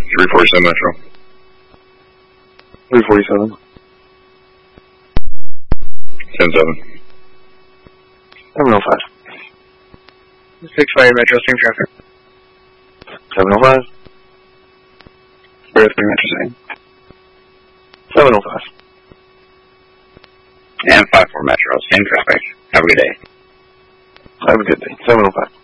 347 Metro. 347. 10-7. 705. 6-5 Metro, same traffic. 705. 3 Metro, same. 705. And 5-4 Metro, same traffic. Have a good day. Have a good day. 705.